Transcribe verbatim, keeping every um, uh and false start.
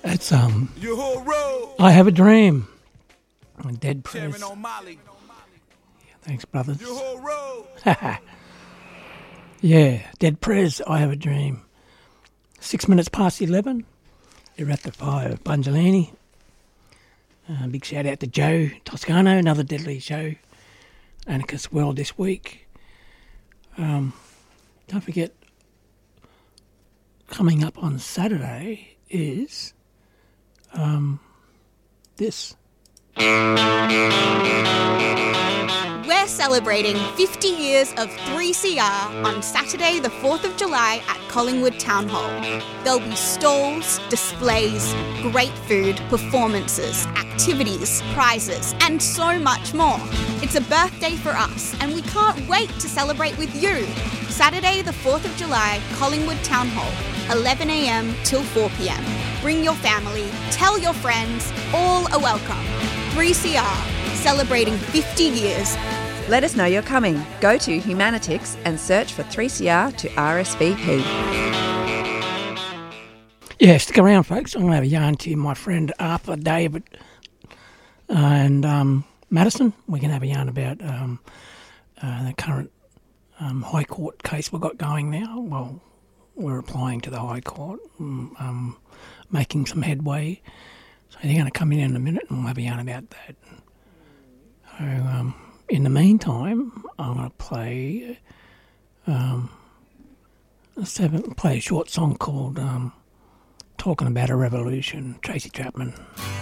That's, um, I Have a Dream. Dead Prez. Yeah, thanks, brothers. Yeah, Dead Prez, I Have a Dream. Six minutes past eleven. You're at the fire of Bungelini. Uh, big shout out to Joe Toscano, another Deadly show. Anarchist World this week. Um, don't forget, coming up on Saturday is um, this. We're celebrating fifty years of three C R on Saturday the fourth of July at Collingwood Town Hall. There'll be stalls, displays, great food, performances, activities, prizes, and so much more. It's a birthday for us, and we can't wait to celebrate with you. Saturday the fourth of July, Collingwood Town Hall, eleven a m till four p m. Bring your family, tell your friends, all are welcome. three C R, celebrating fifty years. Let us know you're coming. Go to Humanitix and search for three C R to R S V P. Yeah, stick around, folks. I'm going to have a yarn to my friend Arthur David uh, and um, Madison. We're going to have a yarn about um, uh, the current um, High Court case we've got going now. Well, we're applying to the High Court, um, making some headway. So they're going to come in in a minute and we'll have a yarn about that. So, um, in the meantime, I'm going to play, um, let's have a, play a short song called um, Talking About a Revolution, Tracy Chapman.